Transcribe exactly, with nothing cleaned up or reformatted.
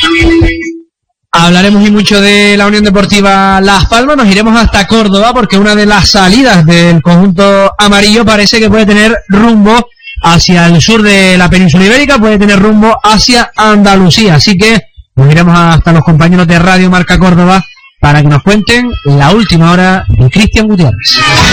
Hablaremos y mucho de la Unión Deportiva Las Palmas. Nos iremos hasta Córdoba porque una de las salidas del conjunto amarillo parece que puede tener rumbo hacia el sur de la península ibérica, puede tener rumbo hacia Andalucía. Así que nos iremos hasta los compañeros de Radio Marca Córdoba para que nos cuenten la última hora de Cristian Gutiérrez.